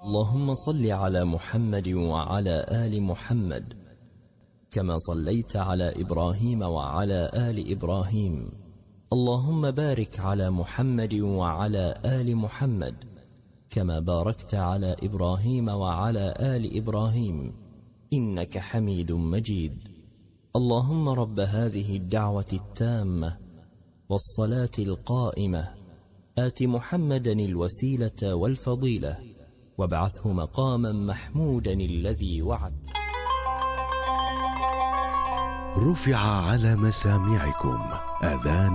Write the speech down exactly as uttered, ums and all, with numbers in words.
اللهم صل على محمد وعلى آل محمد كما صليت على إبراهيم وعلى آل إبراهيم. اللهم بارك على محمد وعلى آل محمد كما باركت على إبراهيم وعلى آل إبراهيم إنك حميد مجيد. اللهم رب هذه الدعوة التامة والصلاة القائمة آت محمدا الوسيلة والفضيلة وابعثه مقاما محمودا الذي وعد. رفع على مسامعكم أذان